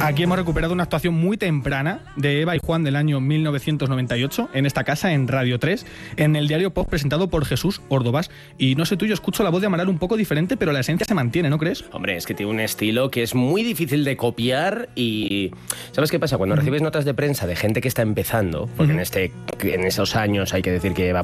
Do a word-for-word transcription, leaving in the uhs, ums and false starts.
Aquí hemos recuperado una actuación muy temprana de Eva y Juan del año mil novecientos noventa y ocho en esta casa, en Radio tres, en el diario Pop presentado por Jesús Ordovás. Y no sé tú, yo escucho la voz de Amaral un poco diferente, pero la esencia se mantiene, ¿no crees? Hombre, es que tiene un estilo que es muy difícil de copiar y... ¿Sabes qué pasa? Cuando uh-huh. recibes notas de prensa de gente que está empezando, porque uh-huh. en, este, en esos años hay que decir que Eva